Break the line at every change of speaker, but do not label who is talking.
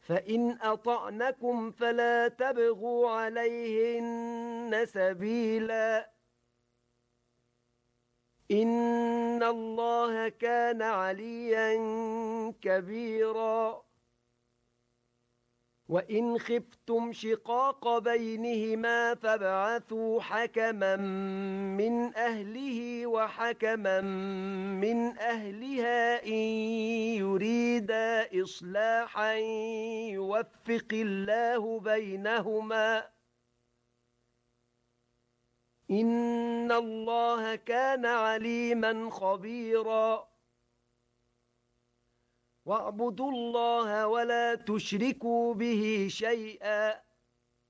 فإن أطعنكم فلا تبغوا عليهن سبيلا إن الله كان عليا كبيرا وإن خفتم شقاق بينهما فابعثوا حكما من أهله وحكما من أهلها إن يريدا إصلاحا يوفق الله بينهما إن الله كان عليما خبيرا واعبدوا الله ولا تشركوا به شيئا